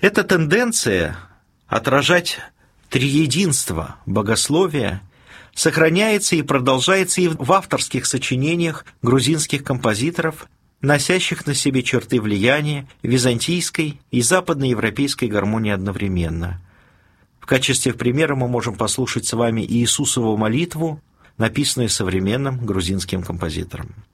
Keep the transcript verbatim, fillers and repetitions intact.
Эта тенденция отражать триединство богословия сохраняется и продолжается и в авторских сочинениях грузинских композиторов, носящих на себе черты влияния византийской и западноевропейской гармонии одновременно. В качестве примера мы можем послушать с вами Иисусову молитву, написанную современным грузинским композитором.